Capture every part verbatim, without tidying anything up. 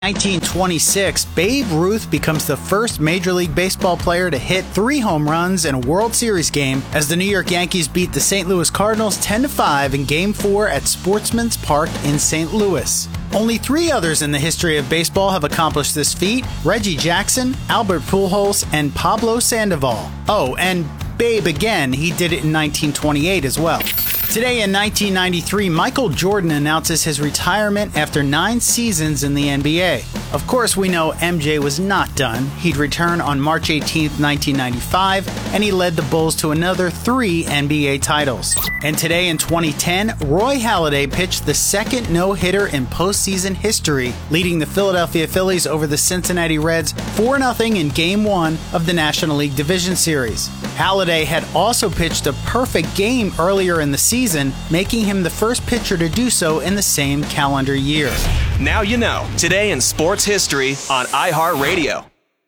nineteen twenty-six, Babe Ruth becomes the first Major League Baseball player to hit three home runs in a World Series game as the New York Yankees beat the Saint Louis Cardinals ten to five in Game four at Sportsman's Park in Saint Louis. Only three others in the history of baseball have accomplished this feat: Reggie Jackson, Albert Pujols, and Pablo Sandoval. Oh, and Babe again, he did it in nineteen twenty-eight as well. Today in nineteen ninety-three, Michael Jordan announces his retirement after nine seasons in the N B A. Of course, we know M J was not done. He'd return on March eighteenth, nineteen ninety-five, and he led the Bulls to another three N B A titles. And today in twenty ten, Roy Halladay pitched the second no-hitter in postseason history, leading the Philadelphia Phillies over the Cincinnati Reds four nothing in Game one of the National League Division Series. Halladay had also pitched a perfect game earlier in the season, making him the first pitcher to do so in the same calendar year. Now you know. Today in sports history on iHeartRadio.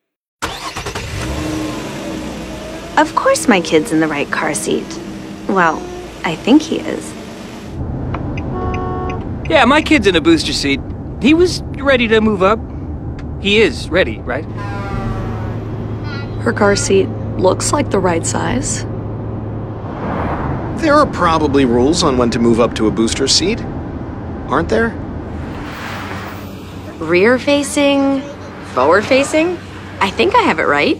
Of course my kid's in the right car seat. Well, I think he is. Yeah, my kid's in a booster seat. He was ready to move up. He is ready, right? Her car seat looks like the right size. There are probably rules on when to move up to a booster seat, aren't there? Rear facing, forward facing? I think I have it right.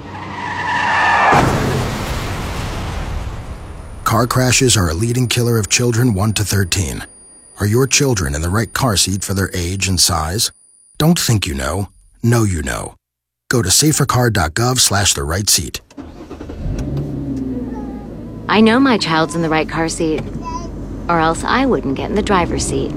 Car crashes are a leading killer of children one to thirteen. Are your children in the right car seat for their age and size? Don't think you know. Know you know. Go to safercar.gov slash the right seat. I know my child's in the right car seat, or else I wouldn't get in the driver's seat.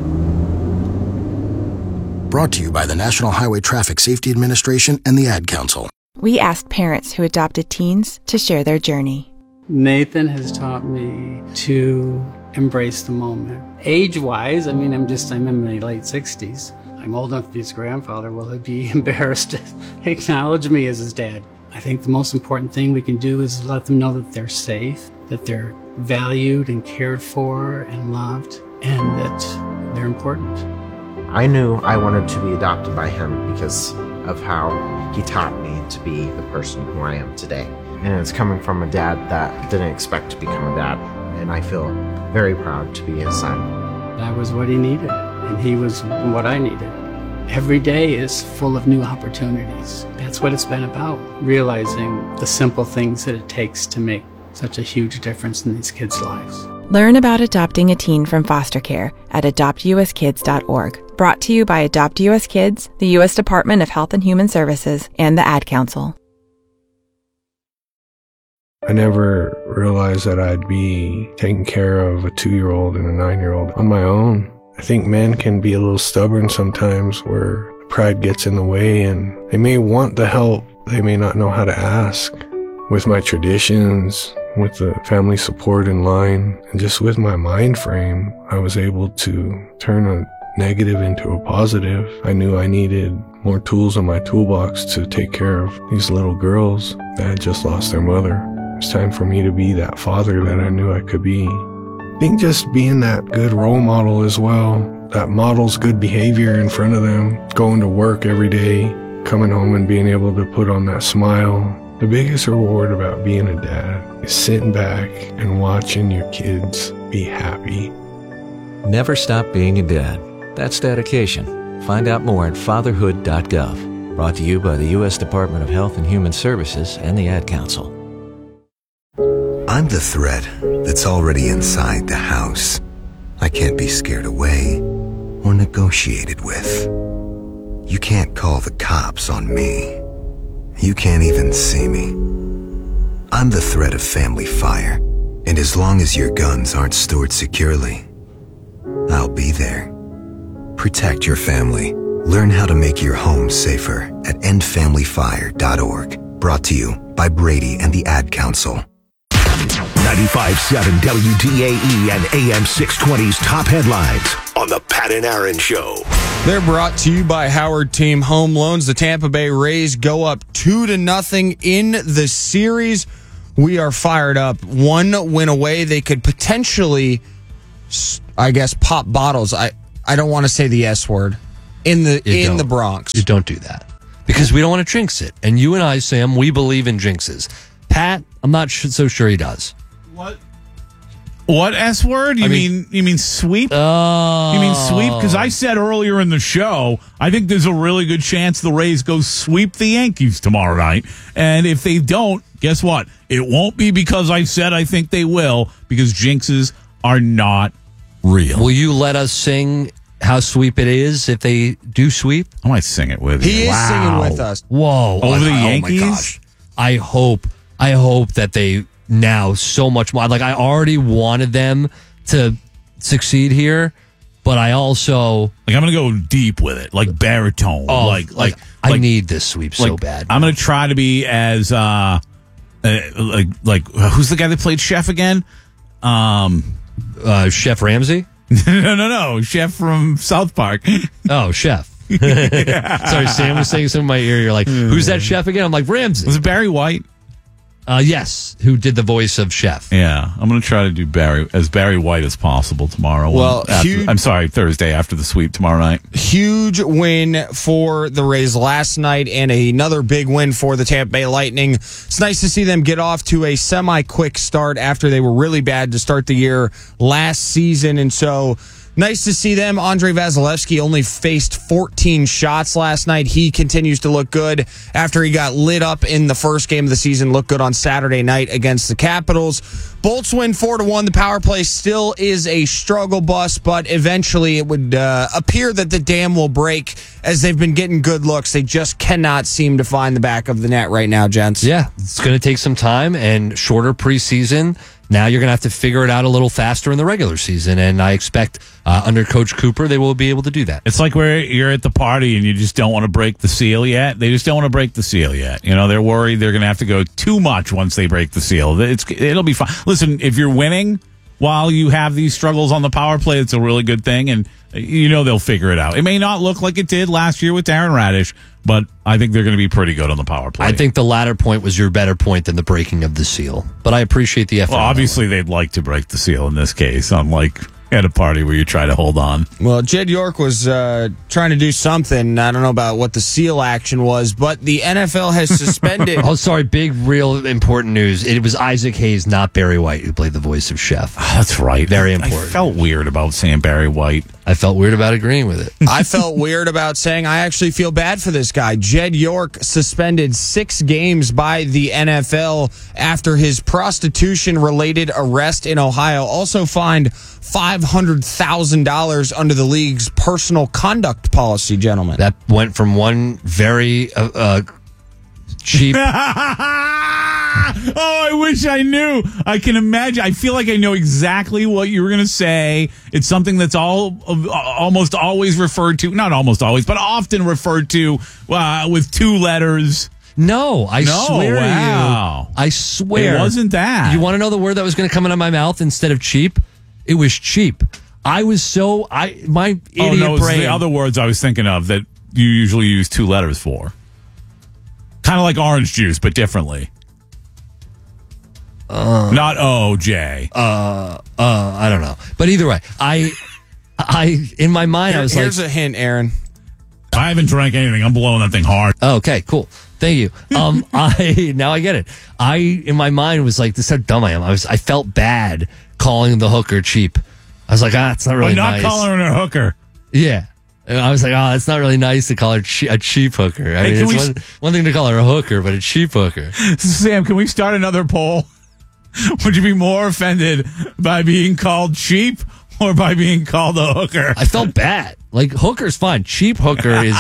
Brought to you by the National Highway Traffic Safety Administration and the Ad Council. We asked parents who adopted teens to share their journey. Nathan has taught me to embrace the moment. Age-wise, I mean, I'm just, I'm in my late sixties. I'm old enough to be his grandfather. Will he be embarrassed to acknowledge me as his dad? I think the most important thing we can do is let them know that they're safe, that they're valued and cared for and loved, and that they're important. I knew I wanted to be adopted by him because of how he taught me to be the person who I am today. And it's coming from a dad that didn't expect to become a dad, and I feel very proud to be his son. I was what he needed, and he was what I needed. Every day is full of new opportunities. That's what it's been about, realizing the simple things that it takes to make such a huge difference in these kids' lives. Learn about adopting a teen from foster care at adopt u s kids dot org. Brought to you by Adopt U S Kids, the U S Department of Health and Human Services, and the Ad Council. I never realized that I'd be taking care of a two-year-old and a nine-year-old on my own. I think men can be a little stubborn sometimes where pride gets in the way and they may want the help, they may not know how to ask. With my traditions, with the family support in line, and just with my mind frame, I was able to turn a negative into a positive. I knew I needed more tools in my toolbox to take care of these little girls that had just lost their mother. It was time for me to be that father that I knew I could be. I think just being that good role model as well, that models good behavior in front of them, going to work every day, coming home and being able to put on that smile. The biggest reward about being a dad is sitting back and watching your kids be happy. Never stop being a dad. That's dedication. Find out more at fatherhood dot gov. Brought to you by the U S Department of Health and Human Services and the Ad Council. I'm the threat that's already inside the house. I can't be scared away or negotiated with. You can't call the cops on me. You can't even see me. I'm the threat of family fire, and as long as your guns aren't stored securely, I'll be there. Protect your family. Learn how to make your home safer at end family fire dot org. Brought to you by Brady and the Ad Council. ninety-five point seven W D A E and A M six twenty's top headlines on the Pat and Aaron Show. They're brought to you by Howard Team Home Loans. The Tampa Bay Rays go up two to nothing in the series. We are fired up. One win away. They could potentially, I guess, pop bottles. I, I don't want to say the S word. in the You in don't. the Bronx. You don't do that because we don't want to jinx it. And you and I, Sam, we believe in jinxes. Pat, I'm not sh- so sure he does. What? What S word? You I mean, mean- you mean sweep? Oh. You mean sweep? Because I said earlier in the show, I think there's a really good chance the Rays go sweep the Yankees tomorrow night. And if they don't, guess what? It won't be because I said I think they will, because jinxes are not real. Will you let us sing how sweep it is if they do sweep? I might sing it with you. He is Wow. singing with us. Whoa. Over I- the oh Yankees? my gosh. I hope, I hope that they now so much more. Like, I already wanted them to succeed here, but I also Like, I'm going to go deep with it, like baritone. Oh, like, like, like, I like- need this sweep so like, bad. I'm going to try to be as, uh, uh, like, like, who's the guy that played Chef again? Um, uh, Chef Ramsay? no, no, no. Chef from South Park. Oh, Chef. Sorry, Sam was saying something in my ear. You're like, who's that chef again? I'm like, Ramsay. Was it Barry White? Uh, yes, who did the voice of Chef. Yeah, I'm going to try to do Barry as Barry White as possible tomorrow. Well, after, huge- I'm sorry, Thursday after the sweep tomorrow night. Huge win for the Rays last night and another big win for the Tampa Bay Lightning. It's nice to see them get off to a semi-quick start after they were really bad to start the year last season. And so nice to see them. Andre Vasilevsky only faced fourteen shots last night. He continues to look good after he got lit up in the first game of the season. Looked good on Saturday night against the Capitals. Bolts win four to one. The power play still is a struggle bus, but eventually it would uh, appear that the dam will break as they've been getting good looks. They just cannot seem to find the back of the net right now, gents. Yeah, it's going to take some time and shorter preseason. Now you're going to have to figure it out a little faster in the regular season, and I expect uh, under Coach Cooper they will be able to do that. It's like where you're at the party and you just don't want to break the seal yet. They just don't want to break the seal yet. You know, they're worried they're going to have to go too much once they break the seal. It's it'll be fine. Listen, if you're winning while you have these struggles on the power play, it's a really good thing, and you know they'll figure it out. It may not look like it did last year with Darren Radish, but I think they're going to be pretty good on the power play. I think the latter point was your better point than the breaking of the seal, but I appreciate the effort. Well, obviously they'd like to break the seal in this case, unlike at a party where you try to hold on. Well, Jed York was uh, trying to do something. I don't know about what the seal action was, but the N F L has suspended. Oh, sorry, big, real important news. It was Isaac Hayes, not Barry White, who played the voice of Chef. Oh, that's right. Very I, important. I felt weird about saying Barry White. I felt weird about agreeing with it. I felt weird about saying I actually feel bad for this guy. Jed York suspended six games by the N F L after his prostitution-related arrest in Ohio. Also fined five hundred thousand dollars under the league's personal conduct policy, gentlemen. That went from one very uh, uh, cheap... Oh, I wish I knew. I can imagine. I feel like I know exactly what you were going to say. It's something that's all almost always referred to, not almost always, but often referred to uh, with two letters. No, I no, swear wow. to you. I swear. It wasn't that. You want to know the word that was going to come out of my mouth instead of cheap? It was cheap. I was so... I my idiot oh, no, it was brain... the other words I was thinking of that you usually use two letters for. Kind of like orange juice, but differently. Uh, Not O, J. Uh, uh, I don't know. But either way, I, I, in my mind, Here, I was here's like, a hint, Aaron. I haven't drank anything. I'm blowing that thing hard. Oh, okay, cool. Thank you. Um, I, now I get it. I, in my mind, was like, this is how dumb I am. I was, I felt bad calling the hooker cheap. I was like, ah, it's not really But not nice. calling her a hooker. Yeah. And I was like, oh, it's not really nice to call her che- a cheap hooker. I Hey, mean, can it's we one, one thing to call her a hooker, but a cheap hooker. Sam, can we start another poll? Would you be more offended by being called cheap or by being called a hooker? I felt bad. Like, hooker's fine. Cheap hooker is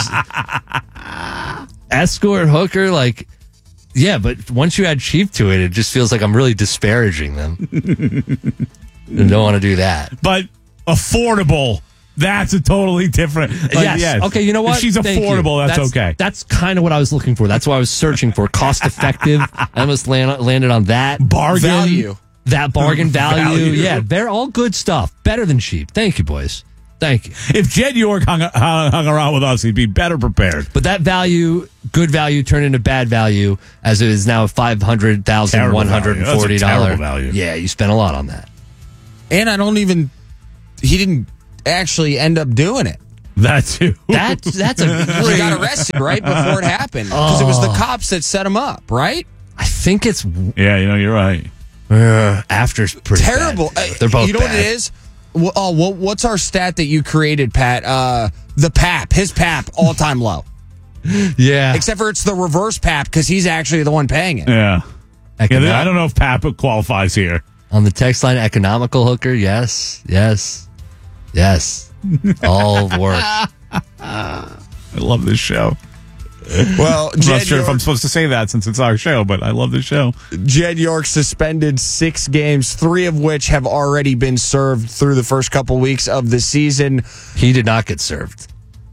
escort hooker. Like, yeah, but once you add cheap to it, it just feels like I'm really disparaging them. I don't want to do that. But affordable, that's a totally different. Like, yes. Okay, you know what? If she's Thank affordable, you. that's, okay. That's kind of what I was looking for. That's what I was searching for. Cost effective. I almost land, landed on that. Bargain. Value. That bargain value. Value. Yeah, they're all good stuff. Better than cheap. Thank you, boys. Thank you. If Jed York hung, hung, hung around with us, he'd be better prepared. But that value, good value, turned into bad value as it is now five hundred thousand one hundred forty dollars. That's a terrible value. Yeah, you spent a lot on that. And I don't even... He didn't actually end up doing it. That too. That's that's a He great. got arrested right before it happened because it was the cops that set him up, right? I think it's Yeah, you know, you're right. uh, after's pretty Terrible. bad. Uh, They're both. You know what bad. it is? Well, oh, what, what's our stat that you created, Pat? Uh, the P A P, his P A P, all time low. Yeah. Except for it's the reverse P A P because he's actually the one paying it. Yeah. Econo- Yeah, I don't know if Papa qualifies here. On the text line, economical hooker. Yes, yes, yes. All work. I love this show. Well, I'm not Jed sure if York, I'm supposed to say that since it's our show, but I love this show. Jed York suspended six games, three of which have already been served through the first couple weeks of the season. He did not get served.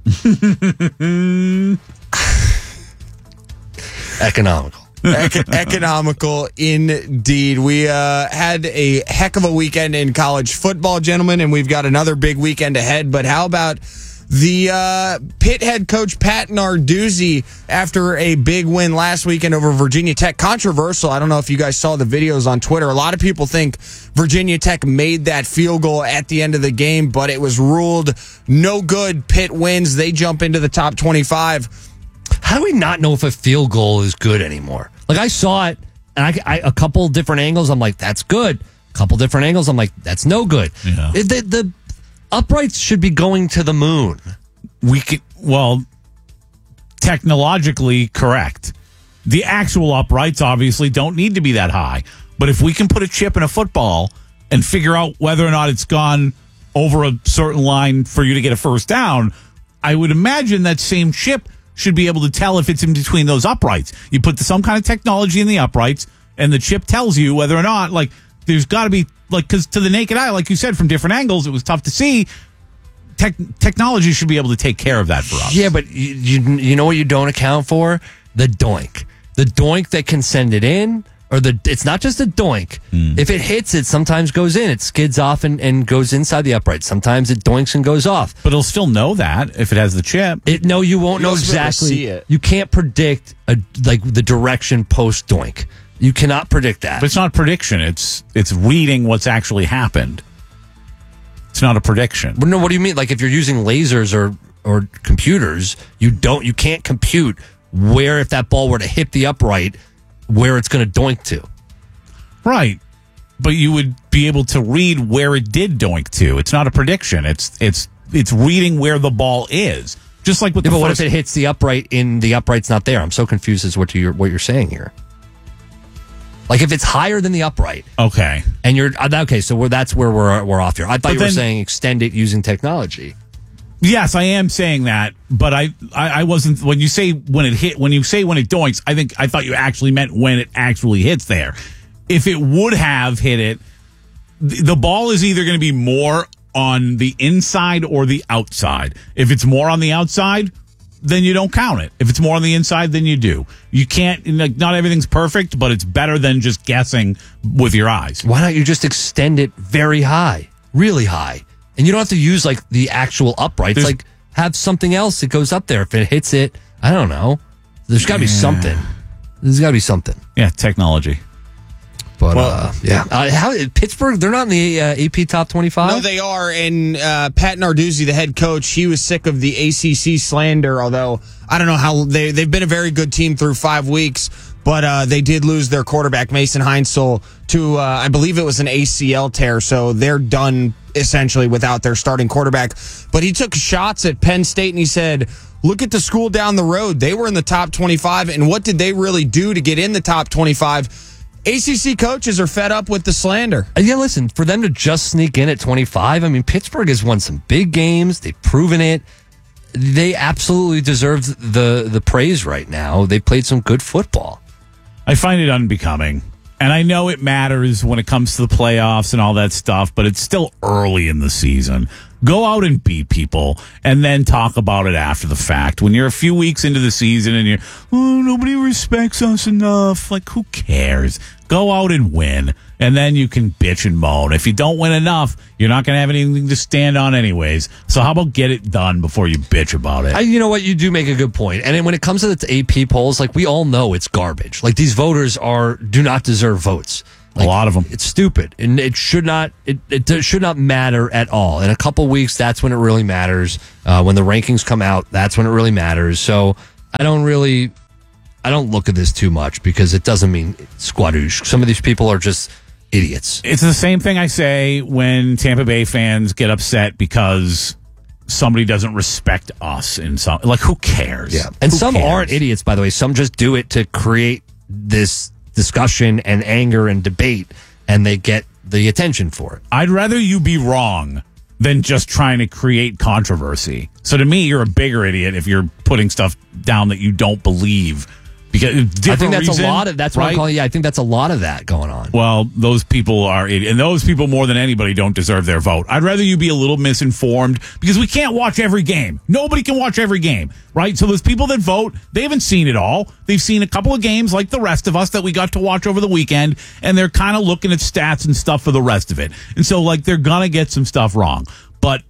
Economical. Ec- economical indeed. We uh, had a heck of a weekend in college football, gentlemen, and we've got another big weekend ahead. But how about the uh, Pitt head coach Pat Narduzzi after a big win last weekend over Virginia Tech? Controversial. I don't know if you guys saw the videos on Twitter. A lot of people think Virginia Tech made that field goal at the end of the game, but it was ruled no good. Pitt wins. They jump into the top twenty-five. How do we not know if a field goal is good anymore? Like, I saw it, and I, I a couple different angles, I'm like, that's good. A couple different angles, I'm like, that's no good. Yeah. It- the, the uprights should be going to the moon. We could, well, technologically correct. The actual uprights obviously don't need to be that high. But if we can put a chip in a football and figure out whether or not it's gone over a certain line for you to get a first down, I would imagine that same chip should be able to tell if it's in between those uprights. You put some kind of technology in the uprights, and the chip tells you whether or not, like, there's got to be, like, because to the naked eye, like you said, from different angles, it was tough to see. Tech, technology should be able to take care of that for us. Yeah, but you, you, you know what you don't account for? The doink. The doink that can send it in, or the it's not just a doink. Mm. If it hits, it sometimes goes in. It skids off and, and goes inside the upright. Sometimes it doinks and goes off. But it'll still know that if it has the chip. It no, you won't You know also be able to exactly. see it. You can't predict a, like the direction post doink. You cannot predict that. But it's not prediction. It's it's reading what's actually happened. It's not a prediction. But no, what do you mean? Like if you're using lasers or or computers, you don't you can't compute where if that ball were to hit the upright, where it's going to doink to. Right. But you would be able to read where it did doink to. It's not a prediction. It's it's it's reading where the ball is. Just like with Yeah, the but what first, if it hits the upright in the upright's not there? I'm so confused as what you're what you're saying here. Like if it's higher than the upright, okay, and you're okay, so we're, that's where we're we're off here. I thought But you were then- saying extend it using technology. Yes, I am saying that, but I, I I wasn't when you say when it hit when you say when it doinks, I think I thought you actually meant when it actually hits there. If it would have hit it, the, the ball is either going to be more on the inside or the outside. If it's more on the outside, then you don't count it. If it's more on the inside, then you do. You can't, like, not everything's perfect, but it's better than just guessing with your eyes. Why don't you just extend it very high, really high? And you don't have to use like the actual uprights. There's- like have something else that goes up there. If it hits it, I don't know. There's got to be Yeah. something. There's got to be something. Yeah, technology. But uh, yeah, uh, how Pittsburgh? They're not in the uh, A P top twenty-five. No, they are. And uh, Pat Narduzzi, the head coach, he was sick of the A C C slander. Although I don't know how they they've been a very good team through five weeks, but uh, they did lose their quarterback Mason Heinzel to uh, I believe it was an A C L tear, so they're done essentially without their starting quarterback. But he took shots at Penn State and he said, "Look at the school down the road. They were in the top twenty-five, and what did they really do to get in the top twenty-five?" A C C coaches are fed up with the slander. Uh, yeah, listen, for them to just sneak in at twenty-five, I mean, Pittsburgh has won some big games. They've proven it. They absolutely deserve the the praise right now. They played some good football. I find it unbecoming. And I know it matters when it comes to the playoffs and all that stuff, but it's still early in the season. Go out and beat people and then talk about it after the fact. When you're a few weeks into the season and you're, oh, nobody respects us enough. Like, who cares? Go out and win, and then you can bitch and moan. If you don't win enough, you're not going to have anything to stand on anyways. So how about get it done before you bitch about it? I, you know what? You do make a good point. And then when it comes to the A P polls, like we all know it's garbage. Like these voters are do not deserve votes. Like, a lot of them. It's stupid, and it should not. It, it should not matter at all. In a couple weeks, that's when it really matters. Uh, when the rankings come out, that's when it really matters. So I don't really, I don't look at this too much because it doesn't mean squadoosh. Some of these people are just idiots. It's the same thing I say when Tampa Bay fans get upset because somebody doesn't respect us in some. Like, who cares? Yeah, and who some cares? aren't idiots, by the way. Some just do it to create this discussion and anger and debate, and they get the attention for it. I'd rather you be wrong than just trying to create controversy. So to me, you're a bigger idiot if you're putting stuff down that you don't believe. Because I think that's reason, a lot of that's what right? I'm calling. Yeah, I think that's a lot of that going on. Well, those people are idiots, and those people more than anybody don't deserve their vote. I'd rather you be a little misinformed because we can't watch every game. Nobody can watch every game, right? So those people that vote, they haven't seen it all. They've seen a couple of games like the rest of us that we got to watch over the weekend, and they're kind of looking at stats and stuff for the rest of it. And so, like, they're gonna get some stuff wrong, but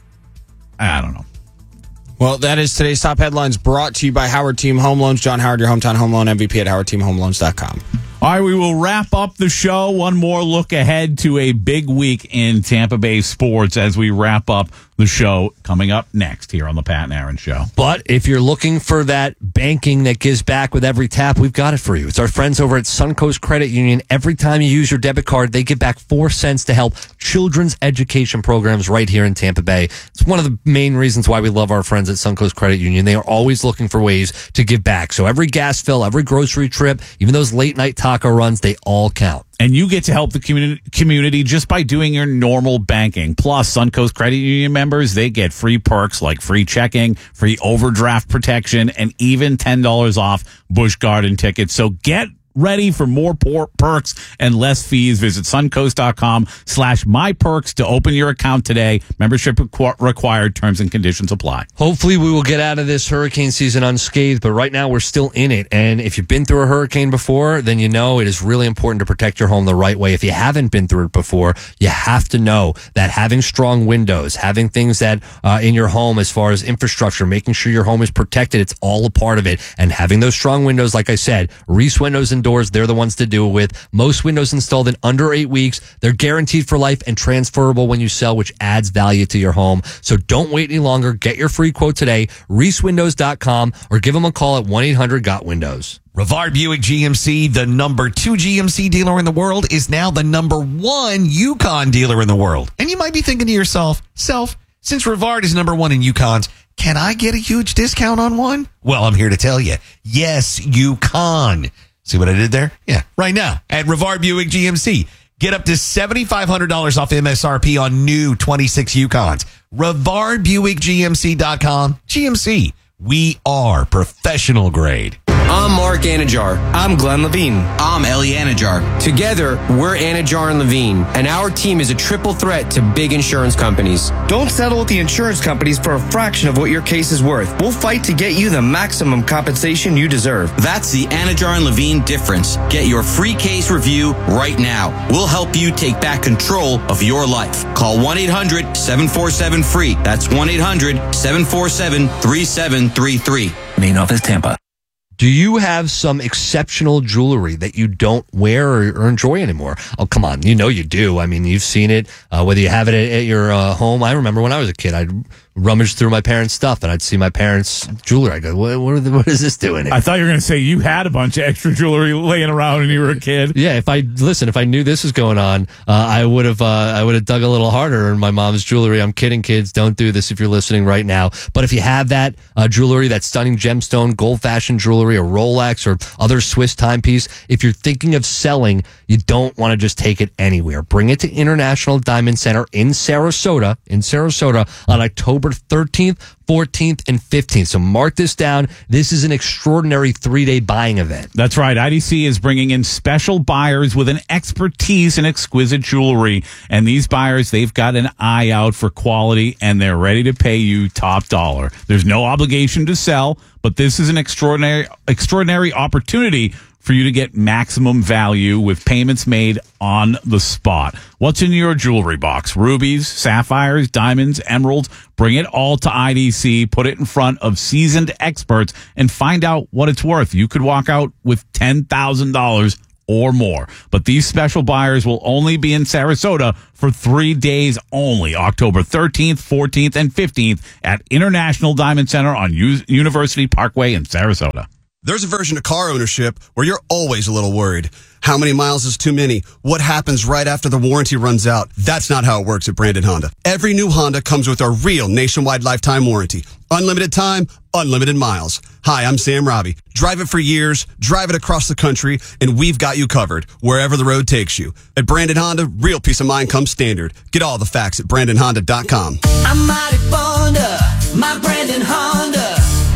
I don't know. Well, that is today's top headlines brought to you by Howard Team Home Loans. John Howard, your hometown home loan M V P at howard team home loans dot com. All right, we will wrap up the show. One more look ahead to a big week in Tampa Bay sports as we wrap up the show coming up next here on the Pat and Aaron Show. But if you're looking for that banking that gives back with every tap, we've got it for you. It's our friends over at Suncoast Credit Union. Every time you use your debit card, they give back four cents to help children's education programs right here in Tampa Bay. It's one of the main reasons why we love our friends at Suncoast Credit Union. They are always looking for ways to give back. So every gas fill, every grocery trip, even those late night taco runs, they all count. And you get to help the community community just by doing your normal banking. Plus, Suncoast Credit Union members, they get free perks like free checking, free overdraft protection, and even ten dollars off Busch Garden tickets. So get ready for more por- perks and less fees. Visit suncoast.com slash my perks to open your account today. Membership requ- required. Terms and conditions apply. Hopefully we will get out of this hurricane season unscathed, but right now we're still in it. And if you've been through a hurricane before, then you know it is really important to protect your home the right way. If you haven't been through it before, you have to know that having strong windows, having things that uh, in your home as far as infrastructure, making sure your home is protected, it's all a part of it. And having those strong windows, like I said, Reese Windows and Doors, they're the ones to do it with. Most windows installed in under eight weeks. They're guaranteed for life and transferable when you sell, which adds value to your home. So don't wait any longer. Get your free quote today, reese windows dot com, or give them a call at one eight hundred got windows. Rivard Buick G M C, the number two G M C dealer in the world, is now the number one Yukon dealer in the world. And you might be thinking to yourself, self, since Rivard is number one in Yukons, can I get a huge discount on one? Well, I'm here to tell you, yes, you can. See what I did there? Yeah, right now at Rivard Buick G M C. Get up to seven thousand five hundred dollars off M S R P on new twenty-six Yukons. Rivard Buick G M C dot com. G M C. We are professional grade. I'm Mark Anajar. I'm Glenn Levine. I'm Ellie Anajar. Together, we're Anajar and Levine, and our team is a triple threat to big insurance companies. Don't settle with the insurance companies for a fraction of what your case is worth. We'll fight to get you the maximum compensation you deserve. That's the Anajar and Levine difference. Get your free case review right now. We'll help you take back control of your life. Call one eight hundred seven four seven free. That's one eight hundred seven four seven three seven three three. Main office, Tampa. Do you have some exceptional jewelry that you don't wear or, or enjoy anymore? Oh, come on. You know you do. I mean, you've seen it, uh, whether you have it at, at your uh, home. I remember when I was a kid, I'd rummage through my parents' stuff and I'd see my parents' jewelry. I go, what, what, are the, what is this doing here? I thought you were going to say you had a bunch of extra jewelry laying around when you were a kid. Yeah, if I listen, if I knew this was going on, uh, I would have, uh, I would have dug a little harder in my mom's jewelry. I'm kidding, kids. Don't do this if you're listening right now. But if you have that uh, jewelry, that stunning gemstone, gold-fashioned jewelry, a Rolex or other Swiss timepiece, if you're thinking of selling, you don't want to just take it anywhere. Bring it to International Diamond Center in Sarasota, in Sarasota on October thirteenth, fourteenth, and fifteenth. So mark this down. This is an extraordinary three-day buying event. That's right. I D C is bringing in special buyers with an expertise in exquisite jewelry. And these buyers, they've got an eye out for quality, and they're ready to pay you top dollar. There's no obligation to sell, but this is an extraordinary, extraordinary opportunity for you to get maximum value with payments made on the spot. What's in your jewelry box? Rubies, sapphires, diamonds, emeralds. Bring it all to I D C, put it in front of seasoned experts, and find out what it's worth. You could walk out with ten thousand dollars or more. But these special buyers will only be in Sarasota for three days only, October thirteenth, fourteenth, and fifteenth at International Diamond Center on U- University Parkway in Sarasota. There's a version of car ownership where you're always a little worried. How many miles is too many? What happens right after the warranty runs out? That's not how it works at Brandon Honda. Every new Honda comes with a real nationwide lifetime warranty. Unlimited time, unlimited miles. Hi, I'm Sam Robbie. Drive it for years, drive it across the country, and we've got you covered wherever the road takes you. At Brandon Honda, real peace of mind comes standard. Get all the facts at Brandon Honda dot com. I'm mighty fond of my Brandon Honda.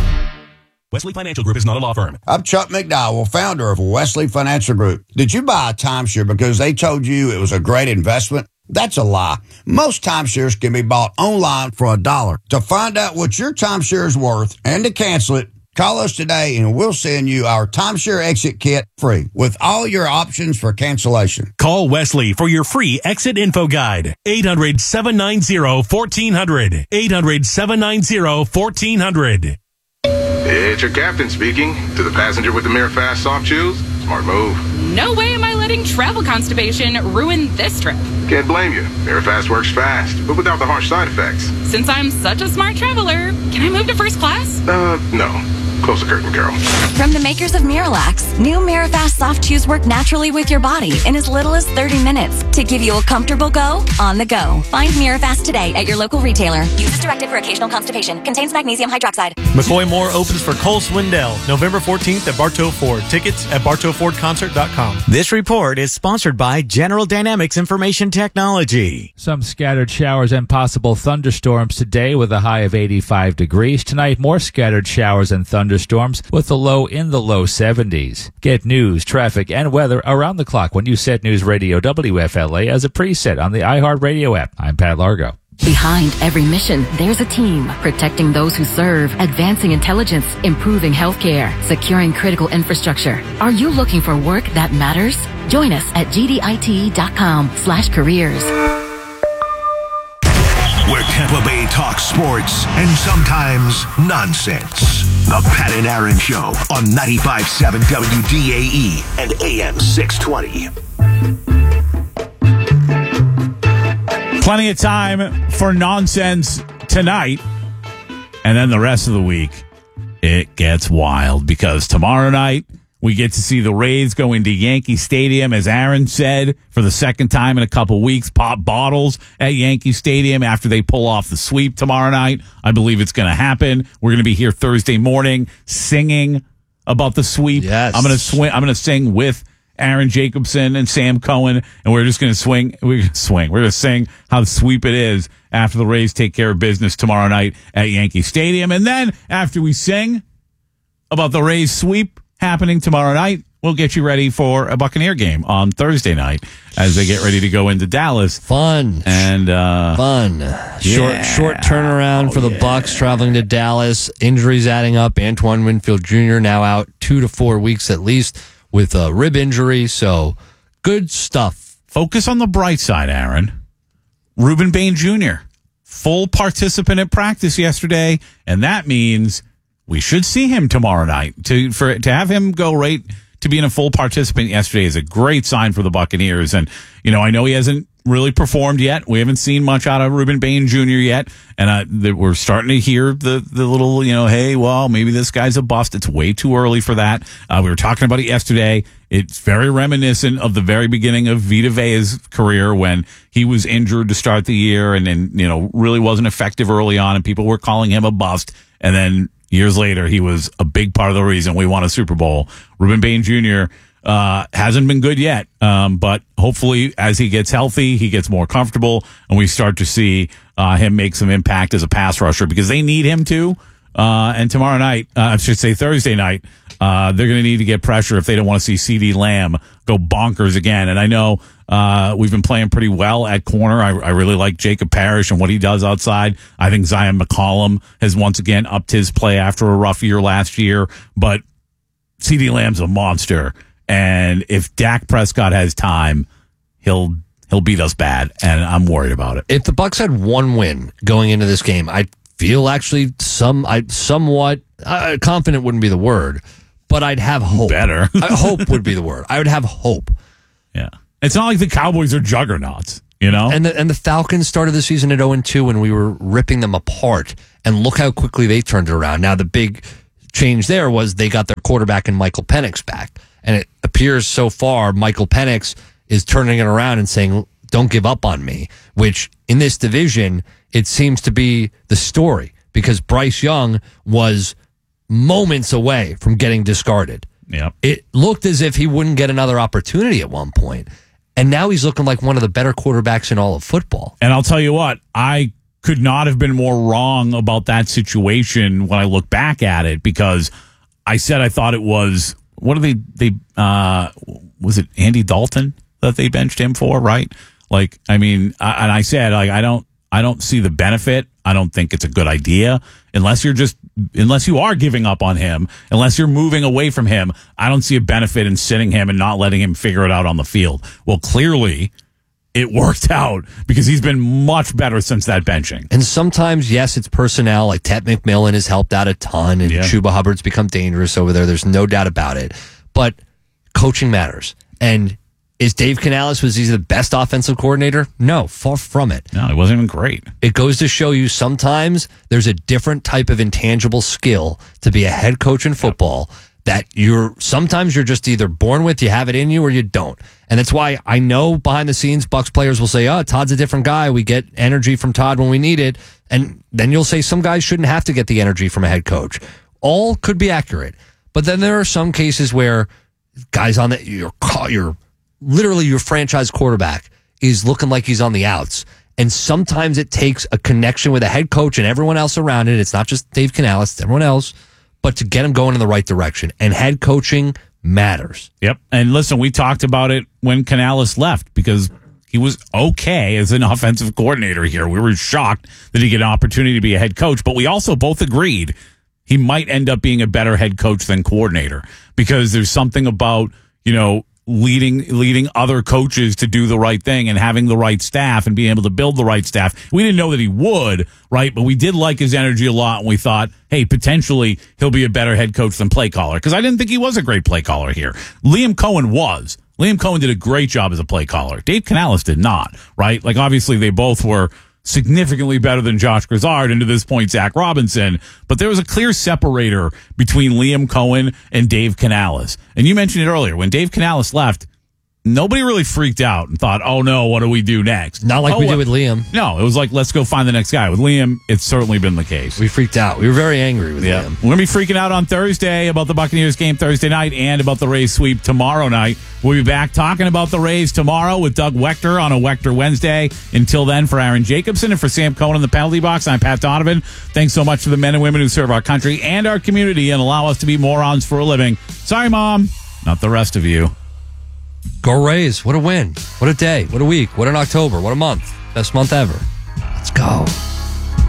Wesley Financial Group is not a law firm. I'm Chuck McDowell, founder of Wesley Financial Group. Did you buy a timeshare because they told you it was a great investment? That's a lie. Most timeshares can be bought online for a dollar. To find out what your timeshare is worth and to cancel it, call us today and we'll send you our timeshare exit kit free with all your options for cancellation. Call Wesley for your free exit info guide. eight hundred, seven nine zero, one four zero zero. eight hundred, seven nine zero, one four zero zero. It's your captain speaking. To the passenger with the Mirror Fast soft shoes, smart move. No way am I letting travel constipation ruin this trip. Can't blame you. Mirror Fast works fast, but without the harsh side effects. Since I'm such a smart traveler, can I move to first class? Uh, no. Close the curtain, girl. From the makers of Miralax, new Mirafast soft chews work naturally with your body in as little as thirty minutes to give you a comfortable go on the go. Find Mirafast today at your local retailer. Use as directed for occasional constipation. Contains magnesium hydroxide. McCoy Moore opens for Cole Swindell November fourteenth at Bartow Ford. Tickets at bartow ford concert dot com. This report is sponsored by General Dynamics Information Technology. Some scattered showers and possible thunderstorms today with a high of eighty-five degrees. Tonight, more scattered showers and thunderstorms with the low in the low seventies. Get news, traffic, and weather around the clock when you set News Radio W F L A as a preset on the iHeartRadio app. I'm Pat Largo. Behind every mission, there's a team protecting those who serve, advancing intelligence, improving healthcare, securing critical infrastructure. Are you looking for work that matters? Join us at G D I T dot com slash careers. Where Tampa Bay talks sports and sometimes nonsense. The Pat and Aaron Show on ninety-five point seven W D A E and A M six twenty. Plenty of time for nonsense tonight. And then the rest of the week, it gets wild because tomorrow night, we get to see the Rays go into Yankee Stadium, as Aaron said, for the second time in a couple weeks, pop bottles at Yankee Stadium after they pull off the sweep tomorrow night. I believe it's going to happen. We're going to be here Thursday morning singing about the sweep. Yes. I'm going to swing. I'm going to sing with Aaron Jacobson and Sam Cohen, and we're just going to swing. We're going to swing. We're going to sing how the sweep it is after the Rays take care of business tomorrow night at Yankee Stadium. And then after we sing about the Rays sweep happening tomorrow night, we'll get you ready for a Buccaneer game on Thursday night as they get ready to go into Dallas. Fun and uh, fun. Yeah. Short short turnaround oh, for the yeah. Bucs traveling to Dallas. Injuries adding up. Antoine Winfield Junior now out two to four weeks at least with a rib injury. So good stuff. Focus on the bright side, Aaron. Ruben Bain Junior full participant at practice yesterday, and that means we should see him tomorrow night. To for to have him go right to being a full participant yesterday is a great sign for the Buccaneers. And, you know, I know he hasn't really performed yet. We haven't seen much out of Ruben Bain Junior yet. And uh, the, we're starting to hear the, the little, you know, hey, well, maybe this guy's a bust. It's way too early for that. Uh, we were talking about it yesterday. It's very reminiscent of the very beginning of Vita Vea's career when he was injured to start the year and then, you know, really wasn't effective early on and people were calling him a bust. And then years later, he was a big part of the reason we won a Super Bowl. Ruben Bain Junior uh, hasn't been good yet, um, but hopefully as he gets healthy, he gets more comfortable, and we start to see uh, him make some impact as a pass rusher because they need him to. Uh, and tomorrow night, uh, I should say Thursday night, uh, they're going to need to get pressure if they don't want to see CeeDee Lamb go bonkers again. And I know uh, we've been playing pretty well at corner. I, I really like Jacob Parrish and what he does outside. I think Zion McCollum has once again upped his play after a rough year last year. But CeeDee Lamb's a monster. And if Dak Prescott has time, he'll he'll beat us bad. And I'm worried about it. If the Bucs had one win going into this game, I feel actually some I somewhat uh, confident wouldn't be the word, but I'd have hope. Better. I, hope would be the word. I would have hope. Yeah. It's not like the Cowboys are juggernauts, you know? And the, and the Falcons started the season at oh and two when we were ripping them apart. And look how quickly they turned it around. Now, the big change there was they got their quarterback and Michael Penix back. And it appears so far Michael Penix is turning it around and saying, don't give up on me, which in this division, it seems to be the story because Bryce Young was moments away from getting discarded. Yep. It looked as if he wouldn't get another opportunity at one point. And now he's looking like one of the better quarterbacks in all of football. And I'll tell you what, I could not have been more wrong about that situation when I look back at it because I said I thought it was, what are they, they, uh, was it Andy Dalton that they benched him for, right? Like, I mean, I, and I said, like, I don't, I don't see the benefit. I don't think it's a good idea unless you're just, unless you are giving up on him, unless you're moving away from him. I don't see a benefit in sitting him and not letting him figure it out on the field. Well, clearly it worked out because he's been much better since that benching. And sometimes, yes, it's personnel. Like Ted McMillan has helped out a ton, and Yeah. Chuba Hubbard's become dangerous over there. There's no doubt about it. But coaching matters. And is Dave Canales, was he the best offensive coordinator? No, far from it. No, it wasn't even great. It goes to show you sometimes there's a different type of intangible skill to be a head coach in football that you're sometimes you're just either born with, you have it in you, or you don't. And that's why I know behind the scenes, Bucs players will say, oh, Todd's a different guy. We get energy from Todd when we need it. And then you'll say some guys shouldn't have to get the energy from a head coach. All could be accurate. But then there are some cases where guys on the, you're, you're literally your franchise quarterback is looking like he's on the outs. And sometimes it takes a connection with a head coach and everyone else around it. It's not just Dave Canales, it's everyone else. But to get him going in the right direction. And head coaching matters. Yep. And listen, we talked about it when Canales left because he was okay as an offensive coordinator here. We were shocked that he get an opportunity to be a head coach, but we also both agreed he might end up being a better head coach than coordinator because there's something about, you know, leading leading other coaches to do the right thing and having the right staff and being able to build the right staff. We didn't know that he would, right? But we did like his energy a lot, and we thought, hey, potentially he'll be a better head coach than play caller because I didn't think he was a great play caller here. Liam Cohen was. Liam Cohen did a great job as a play caller. Dave Canales did not, right? Like, obviously, they both were significantly better than Josh Grizzard, and to this point, Zach Robinson. But there was a clear separator between Liam Cohen and Dave Canales. And you mentioned it earlier. When Dave Canales left, nobody really freaked out and thought, oh, no, what do we do next? Not like oh, we did with Liam. No, it was like, let's go find the next guy. With Liam, it's certainly been the case. We freaked out. We were very angry with yeah. Liam. We're going to be freaking out on Thursday about the Buccaneers game Thursday night and about the Rays sweep tomorrow night. We'll be back talking about the Rays tomorrow with Doug Wechter on a Wechter Wednesday. Until then, for Aaron Jacobson and for Sam Cohen in the penalty box, I'm Pat Donovan. Thanks so much to the men and women who serve our country and our community and allow us to be morons for a living. Sorry, Mom. Not the rest of you. Go Rays. What a win. What a day. What a week. What an October. What a month. Best month ever. Let's go.